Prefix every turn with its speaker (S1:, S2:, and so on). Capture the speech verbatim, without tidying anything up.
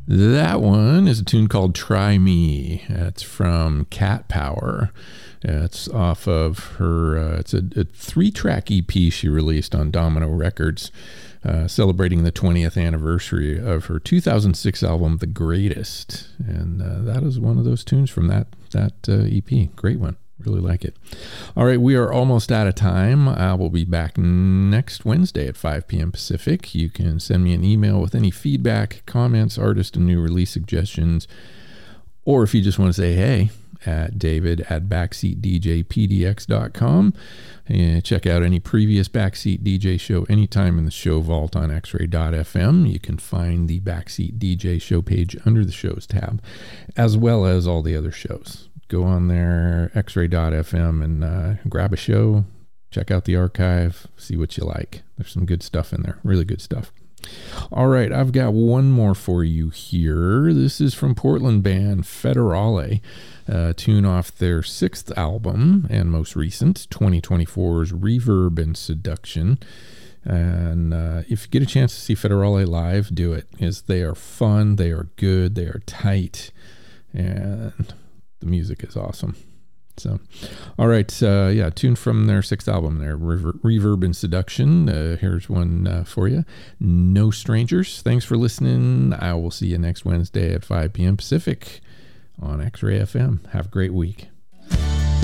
S1: That one is a tune called Try Me. It's from Cat Power. It's off of her, uh, it's a, a three-track E P she released on Domino Records, uh, celebrating the twentieth anniversary of her two thousand six album, The Greatest. And uh, that is one of those tunes from that, that uh, E P. Great one. Really like it. All right, we are almost out of time. I will be back next Wednesday at five p.m. Pacific. You can send me an email with any feedback, comments, artist and new release suggestions, or if you just want to say hey, at david at backseat d j p d x dot com. And check out any previous Backseat D J show anytime in the show vault on x ray dot f m. You can find the Backseat D J show page under the shows tab, as well as all the other shows. Go on there, x ray dot f m, and uh, grab a show, check out the archive, see what you like. There's some good stuff in there, really good stuff. All right, I've got one more for you here. This is from Portland band Federale, a tune off their sixth album and most recent, twenty twenty-four's Reverb and Seduction. And uh, if you get a chance to see Federale live, do it, because they are fun, they are good, they are tight, and the music is awesome. So, all right, uh, yeah, tune from their sixth album there, Rever- Reverb and Seduction. Uh, here's one uh, for you. No Strangers. Thanks for listening. I will see you next Wednesday at five p.m. Pacific on X-Ray F M. Have a great week.